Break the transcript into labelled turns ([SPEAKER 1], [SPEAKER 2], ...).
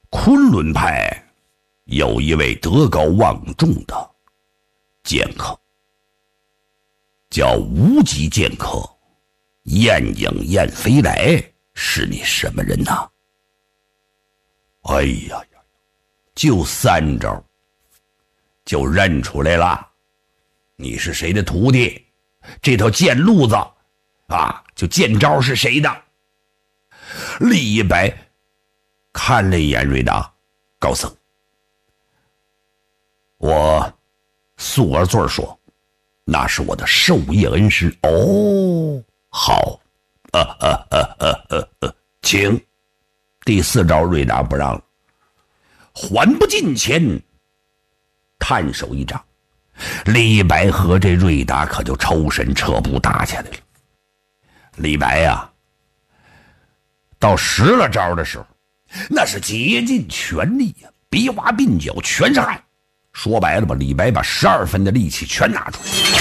[SPEAKER 1] 昆仑派有一位德高望重的剑客，叫无极剑客燕影燕飞来，是你什么人呐？哎呀呀，就3招就认出来了，你是谁的徒弟？这条剑路子啊，就剑招是谁的？李一白看了一眼瑞达，高僧，我素而尊说，那是我的授业恩师。哦，好，请。第4招瑞达不让了，还不近前，探手一掌，李白和这瑞达可就抽身撤步打起来了。李白呀，到10了招的时候，那是竭尽全力呀，笔画鬓角全是汗。说白了吧，李白把12分的力气全拿出来，